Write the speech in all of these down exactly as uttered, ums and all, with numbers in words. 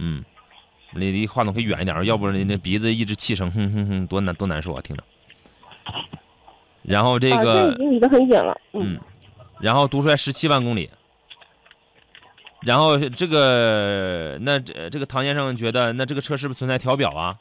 嗯，离离话筒可以远一点，要不然那鼻子一直气声，哼哼哼，多难多难受啊，听着。然后这个， 啊，这已经离得很远了。 嗯，然后读出来十七万公里。然后这个，那这这个唐先生觉得，那这个车是不是存在调表啊？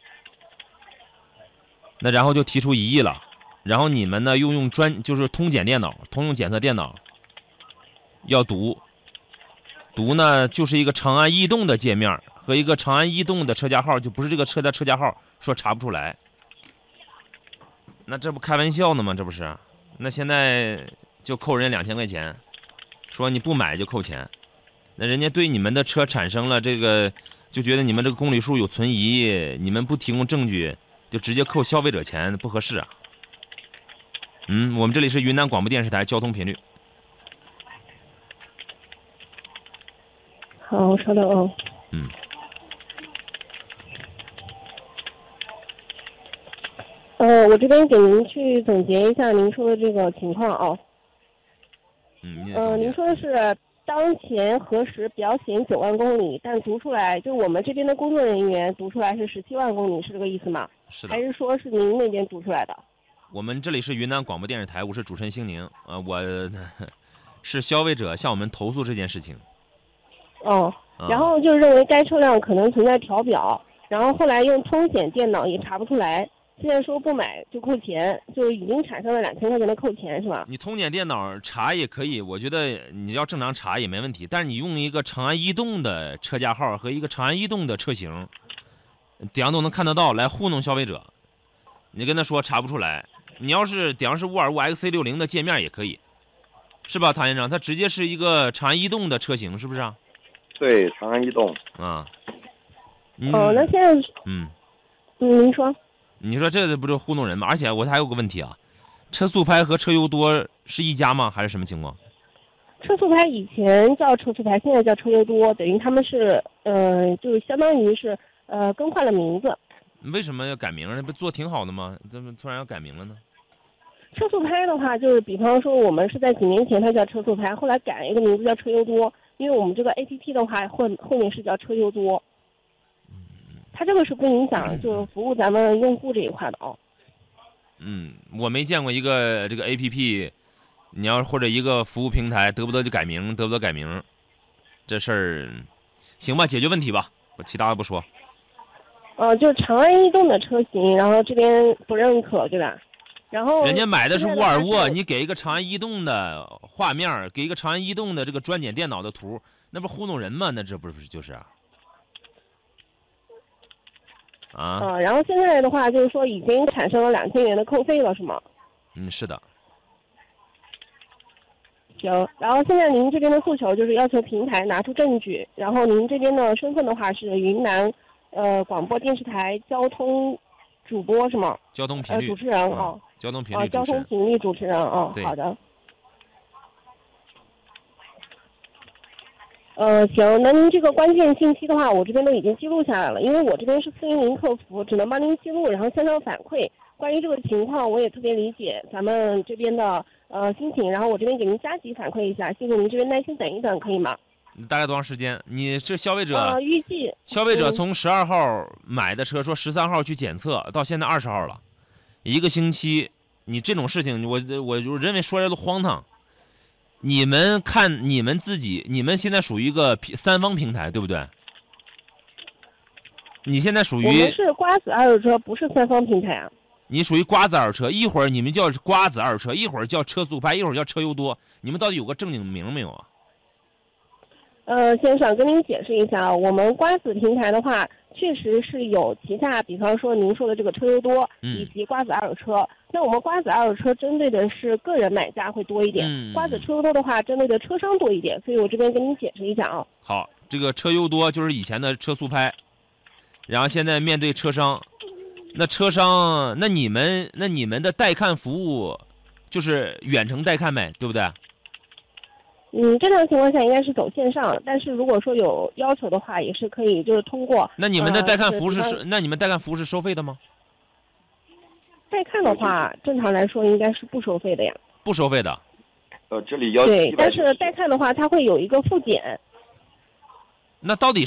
那然后就提出异议了。然后你们呢，又用专就是通检电脑、通用检测电脑要读，读呢就是一个长安逸动的界面和一个长安逸动的车架号，就不是这个车的车架号，说查不出来。那这不开玩笑呢吗？这不是？那现在就扣人两千块钱，说你不买就扣钱。那人家对你们的车产生了这个，就觉得你们这个公里数有存疑，你们不提供证据，就直接扣消费者钱，不合适啊。嗯，我们这里是云南广播电视台交通频率。 好，稍等啊。 嗯。 呃，我这边给您去总结一下您说的这个情况啊。 嗯，您呃，您说的是当前核实表显九万公里，但读出来就我们这边的工作人员读出来是十七万公里，是这个意思吗？ 是的。 还是说是您那边读出来的？ 我们这里是云南广播电视台，我是主持人星宁，呃，我是消费者向我们投诉这件事情。 哦，然后就认为该车辆可能存在调表，然后后来用通检电脑也查不出来。现在说不买就扣钱，就已经产生了两千块钱的扣钱，是吧？ 你通检电脑查也可以，我觉得你要正常查也没问题。但是你用一个长安逸动的车架号和一个长安逸动的车型，顶上都能看得到，来糊弄消费者。你跟他说查不出来，你要是顶上是沃尔沃 X C 六十 的界面也可以，是吧，唐先生？它直接是一个长安逸动的车型，是不是啊？ 对，长安逸动。 啊。 哦，那现在嗯嗯，您说。 你说这不是糊弄人吗？而且我还有个问题啊，车速拍和车优多是一家吗？还是什么情况？ 车速拍以前叫车速拍，现在叫车优多，等于他们是呃，就是相当于是呃更换了名字。 为什么要改名？这不做挺好的吗？怎么突然要改名了呢？ 车速拍的话，就是比方说我们是在几年前它叫车速拍，后来改一个名字叫车优多，因为我们这个 A P P 的话后后面是叫车优多。它这个是不影响，就是服务咱们用户这一块的哦。 嗯，我没见过一个这个 A P P， 你要或者一个服务平台得不得就改名，得不得改名，这事儿行吧，解决问题吧，我其他的不说。 呃，就是长安逸动的车型，然后这边不认可，对吧？然后人家买的是沃尔沃，你给一个长安逸动的画面，给一个长安逸动的这个专检电脑的图，那不糊弄人吗？那这不是就是啊？啊， 呃，然后现在的话就是说已经产生了两千元的扣费了，是吗？ 嗯，是的。 行，然后现在您这边的诉求就是要求平台拿出证据，然后您这边的身份的话是云南呃广播电视台交通主播是吗？ 交通频率、 呃、主持人啊、哦， 交通频率啊、交通频率主持人啊、哦，好的。呃，行，那您这个关键信息的话，我这边都已经记录下来了，因为我这边是四一零客服，只能帮您记录，然后向上反馈。关于这个情况，我也特别理解咱们这边的呃心情，然后我这边给您加急反馈一下，谢谢您这边耐心等一等，可以吗？ 大概多长时间？你这消费者？ 呃，预计消费者从十二号买的车，说十三号去检测，到现在二十号了，一个星期，你这种事情，我我我认为说来都荒唐。你们看你们自己，你们现在属于一个三方平台，对不对？你现在属于我们是瓜子二手车，不是三方平台啊。 你属于瓜子二手车，一会儿你们叫瓜子二手车，一会儿叫车速拍，一会儿叫车优多，你们到底有个正经名没有啊？ 呃，先生，跟您解释一下啊，我们瓜子平台的话，确实是有旗下，比方说您说的这个车优多，以及瓜子二手车。嗯、那我们瓜子二手车针对的是个人买家会多一点， 嗯、 瓜子车优多的话针对的车商多一点，所以我这边跟您解释一下啊。 好，这个车优多就是以前的车速拍，然后现在面对车商，那车商，那你们那你们的带看服务就是远程带看呗，对不对？ 嗯，正常情况下应该是走线上，但是如果说有要求的话，也是可以就是通过。 那你们的带看服务是、 呃、 那你们带看服务是收费的吗？ 带看的话，正常来说应该是不收费的呀。 不收费的。 呃，这里要对，但是带看的话，它会有一个复检。 那到底